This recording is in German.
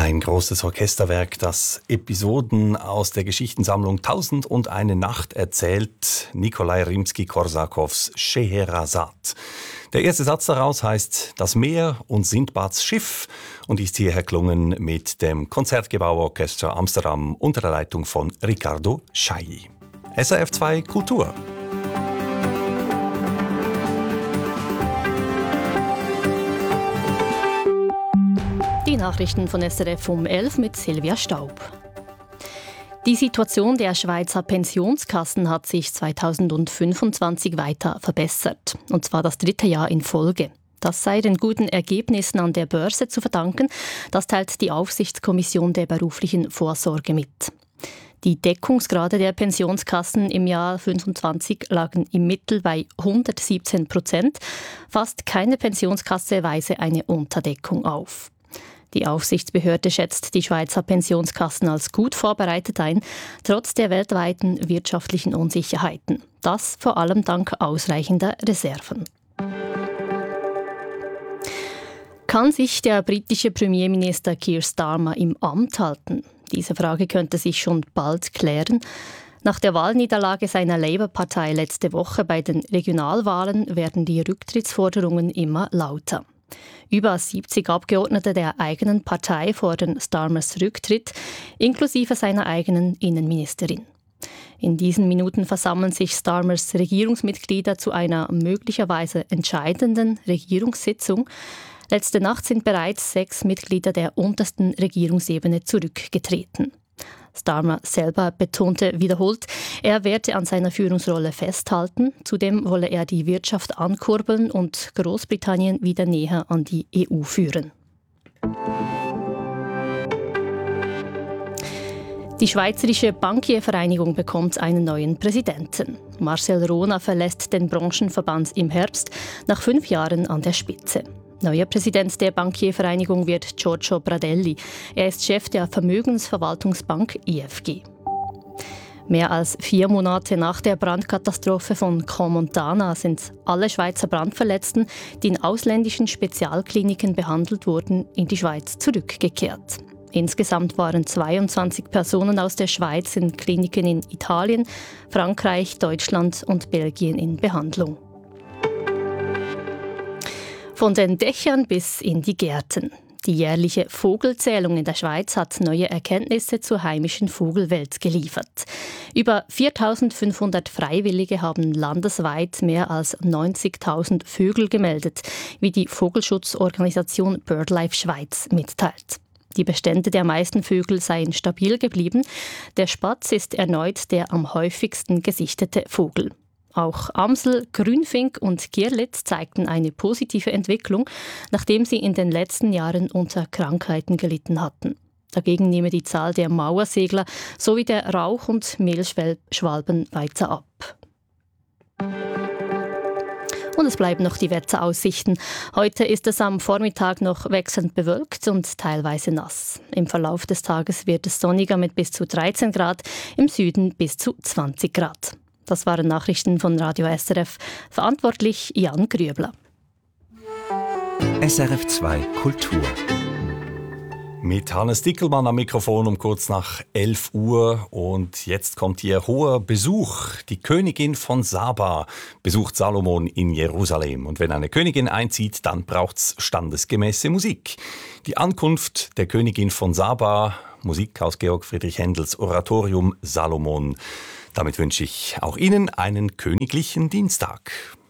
Ein großes Orchesterwerk, das Episoden aus der Geschichtensammlung 1001 Nacht erzählt, Nikolai Rimski-Korsakows Scheherazad. Der erste Satz daraus heißt Das Meer und Sindbads Schiff und ist hier erklungen mit dem Konzertgebauorchester Amsterdam unter der Leitung von Ricardo Chailly. SRF 2 Kultur. Die Nachrichten von SRF um 11 mit Silvia Staub. Die Situation der Schweizer Pensionskassen hat sich 2025 weiter verbessert. Und zwar das 3. Jahr in Folge. Das sei den guten Ergebnissen an der Börse zu verdanken. Das teilt die Aufsichtskommission der beruflichen Vorsorge mit. Die Deckungsgrade der Pensionskassen im Jahr 2025 lagen im Mittel bei 117%. Fast keine Pensionskasse weise eine Unterdeckung auf. Die Aufsichtsbehörde schätzt die Schweizer Pensionskassen als gut vorbereitet ein, trotz der weltweiten wirtschaftlichen Unsicherheiten. Das vor allem dank ausreichender Reserven. Kann sich der britische Premierminister Keir Starmer im Amt halten? Diese Frage könnte sich schon bald klären. Nach der Wahlniederlage seiner Labour-Partei letzte Woche bei den Regionalwahlen werden die Rücktrittsforderungen immer lauter. Über 70 Abgeordnete der eigenen Partei fordern Starmers Rücktritt, inklusive seiner eigenen Innenministerin. In diesen Minuten versammeln sich Starmers Regierungsmitglieder zu einer möglicherweise entscheidenden Regierungssitzung. Letzte Nacht sind bereits 6 Mitglieder der untersten Regierungsebene zurückgetreten. Starmer selber betonte wiederholt, er werde an seiner Führungsrolle festhalten. Zudem wolle er die Wirtschaft ankurbeln und Großbritannien wieder näher an die EU führen. Die Schweizerische Bankiervereinigung bekommt einen neuen Präsidenten. Marcel Rona verlässt den Branchenverband im Herbst nach 5 Jahren an der Spitze. Neuer Präsident der Bankiervereinigung wird Giorgio Pradelli. Er ist Chef der Vermögensverwaltungsbank IFG. Mehr als 4 Monate nach der Brandkatastrophe von Crans-Montana sind alle Schweizer Brandverletzten, die in ausländischen Spezialkliniken behandelt wurden, in die Schweiz zurückgekehrt. Insgesamt waren 22 Personen aus der Schweiz in Kliniken in Italien, Frankreich, Deutschland und Belgien in Behandlung. Von den Dächern bis in die Gärten. Die jährliche Vogelzählung in der Schweiz hat neue Erkenntnisse zur heimischen Vogelwelt geliefert. Über 4.500 Freiwillige haben landesweit mehr als 90.000 Vögel gemeldet, wie die Vogelschutzorganisation BirdLife Schweiz mitteilt. Die Bestände der meisten Vögel seien stabil geblieben. Der Spatz ist erneut der am häufigsten gesichtete Vogel. Auch Amsel, Grünfink und Girlitz zeigten eine positive Entwicklung, nachdem sie in den letzten Jahren unter Krankheiten gelitten hatten. Dagegen nehme die Zahl der Mauersegler sowie der Rauch- und Mehlschwalben weiter ab. Und es bleiben noch die Wetteraussichten. Heute ist es am Vormittag noch wechselnd bewölkt und teilweise nass. Im Verlauf des Tages wird es sonniger mit bis zu 13 Grad, im Süden bis zu 20 Grad. Das waren Nachrichten von Radio SRF. Verantwortlich Jan Grüebler. SRF 2 Kultur. Mit Hannes Dickelmann am Mikrofon um kurz nach 11 Uhr. Und jetzt kommt ihr hoher Besuch. Die Königin von Saba besucht Salomon in Jerusalem. Und wenn eine Königin einzieht, dann braucht's standesgemäße Musik. Die Ankunft der Königin von Saba, Musik aus Georg Friedrich Händels Oratorium Salomon. Damit wünsche ich auch Ihnen einen königlichen Dienstag.